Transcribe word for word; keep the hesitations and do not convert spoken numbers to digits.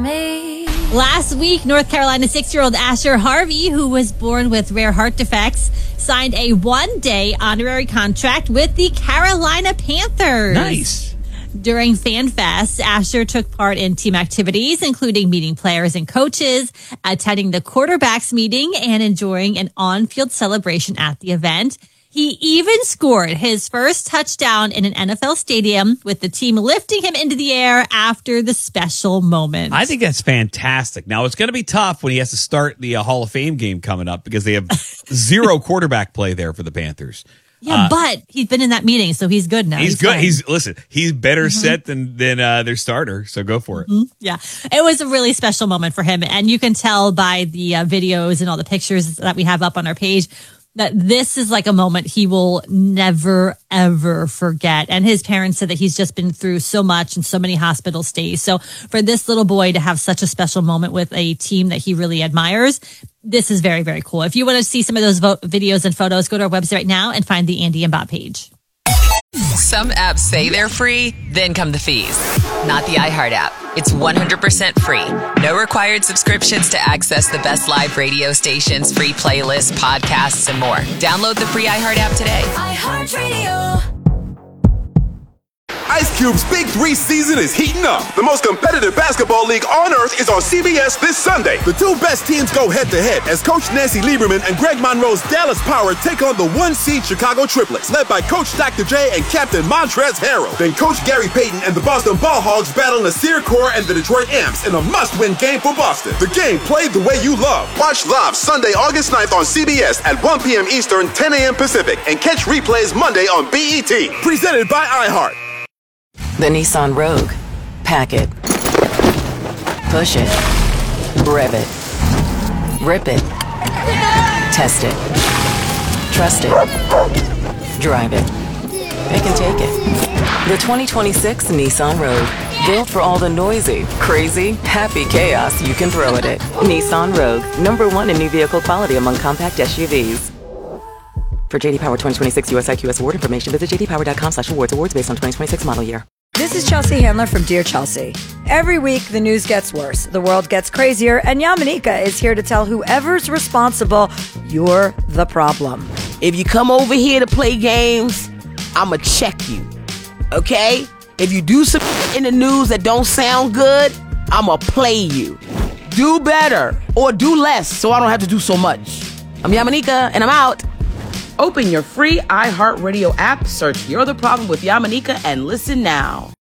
me. Last week, North Carolina six-year-old Asher Harvey, who was born with rare heart defects, signed a one-day honorary contract with the Carolina Panthers. Nice. During FanFest, Asher took part in team activities, including meeting players and coaches, attending the quarterbacks meeting, and enjoying an on-field celebration at the event. He even scored his first touchdown in an N F L stadium, with the team lifting him into the air after the special moment. I think that's fantastic. Now, it's going to be tough when he has to start the uh, Hall of Fame game coming up because they have zero quarterback play there for the Panthers. Yeah, uh, but he's been in that meeting, so he's good now. He's, he's good. fine. He's listen. He's better Mm-hmm. set than than uh, their starter. So go for it. Mm-hmm. Yeah, it was a really special moment for him, and you can tell by the uh, videos and all the pictures that we have up on our page that this is like a moment he will never, ever forget. And his parents said that he's just been through so much and so many hospital stays. So for this little boy to have such a special moment with a team that he really admires, this is very, very cool. If you want to see some of those vo- videos and photos, go to our website right now and find the Andy and Bob page. Some apps say they're free, then come the fees. Not the iHeart app. It's one hundred percent free. No required subscriptions to access the best live radio stations, free playlists, podcasts, and more. Download the free iHeart app today. iHeartRadio. Ice Cube's Big Three season is heating up. The most competitive basketball league on earth is on C B S this Sunday. The two best teams go head-to-head as Coach Nancy Lieberman and Greg Monroe's Dallas Power take on the one-seed Chicago Triplets, led by Coach Doctor J and Captain Montrezl Harrell. Then Coach Gary Payton and the Boston Ball Hogs battle Nasir Kaur and the Detroit Amps in a must-win game for Boston. The game played the way you love. Watch live Sunday, August ninth on C B S at one p.m. Eastern, ten a.m. Pacific, and catch replays Monday on B E T. Presented by iHeart. The Nissan Rogue. Pack it. Push it. Rev it. Rip it. Test it. Trust it. Drive it. Pick and take it. The twenty twenty-six Nissan Rogue. Built for all the noisy, crazy, happy chaos you can throw at it. Nissan Rogue. Number one in new vehicle quality among compact S U Vs. For J D Power twenty twenty-six U S I Q S award information, visit j d power dot com slash awards. Awards based on twenty twenty-six model year. This is Chelsea Handler from Dear Chelsea. Every week, the news gets worse, the world gets crazier, and Yamanika is here to tell whoever's responsible, you're the problem. If you come over here to play games, I'ma check you, okay? If you do some in the news that don't sound good, I'ma play you. Do better, or do less, so I don't have to do so much. I'm Yamanika, and I'm out. Open your free iHeartRadio app, search You're the Problem with Yamanika, and listen now.